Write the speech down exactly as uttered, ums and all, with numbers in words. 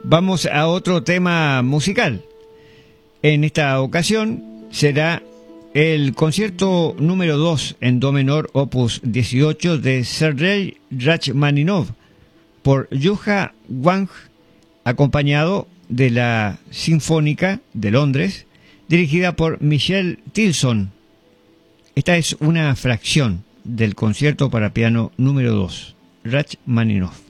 Vamos a otro tema musical. En esta ocasión será el concierto número dos en do menor opus dieciocho de Sergei Rachmaninoff por Juha Wang, acompañado de la Sinfónica de Londres, dirigida por Michel Tilson. Esta es una fracción del concierto para piano número dos, Rachmaninoff.